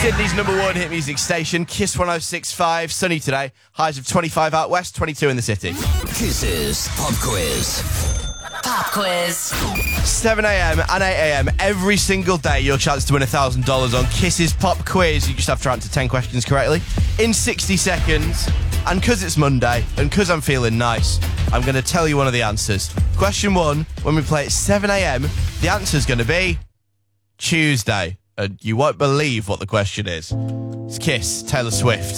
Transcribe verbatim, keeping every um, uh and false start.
Sydney's number one hit music station, Kiss one oh six point five. Sunny today. Highs of twenty-five out west, twenty-two in the city. Kiss's Pop Quiz. Pop Quiz. seven a.m. and eight a.m. every single day, your chance to win one thousand dollars on Kiss's Pop Quiz. You just have to answer ten questions correctly in sixty seconds. And because it's Monday, and because I'm feeling nice, I'm going to tell you one of the answers. Question one, when we play at seven a.m, the answer's going to be Tuesday. And you won't believe what the question is. It's Kiss, Taylor Swift.